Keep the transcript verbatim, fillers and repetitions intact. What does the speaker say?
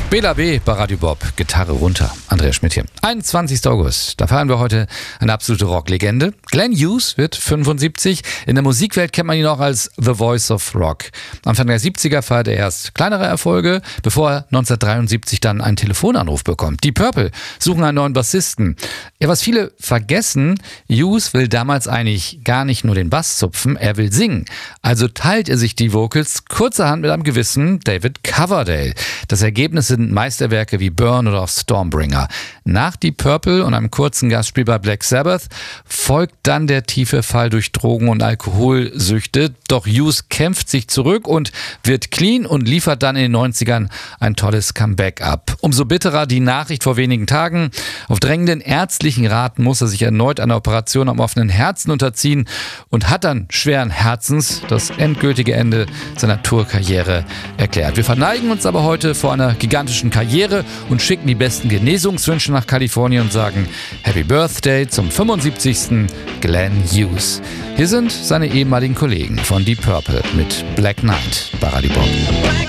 Bela B. bei Radio Bob, Gitarre runter. Andreas Schmidt hier. einundzwanzigster August, da feiern wir heute eine absolute Rocklegende. Glenn Hughes wird fünfundsiebzig. In der Musikwelt kennt man ihn auch als The Voice of Rock. Anfang der siebziger feierte er erst kleinere Erfolge, bevor er neunzehnhundertdreiundsiebzig dann einen Telefonanruf bekommt. Die Purple suchen einen neuen Bassisten. Ja, was viele vergessen, Hughes will damals eigentlich gar nicht nur den Bass zupfen, er will singen. Also teilt er sich die Vocals kurzerhand mit einem gewissen David Coverdale. Das Ergebnis sind Meisterwerke wie Burn oder auch Stormbringer. Nach Die Purple und einem kurzen Gastspiel bei Black Sabbath folgt dann der tiefe Fall durch Drogen- und Alkoholsüchte. Doch Hughes kämpft sich zurück und wird clean und liefert dann in den neunzigern ein tolles Comeback ab. Umso bitterer die Nachricht vor wenigen Tagen. Auf drängenden ärztlichen Rat muss er sich erneut einer Operation am offenen Herzen unterziehen und hat dann schweren Herzens das endgültige Ende seiner Tourkarriere erklärt. Wir verneigen uns aber heute vor einer gigantischen Karriere und schicken die besten Genesungswünsche nach Kalifornien und sagen Happy Birthday zum fünfundsiebzigsten Glenn Hughes. Hier sind seine ehemaligen Kollegen von Deep Purple mit Black Knight bei Radio Bob.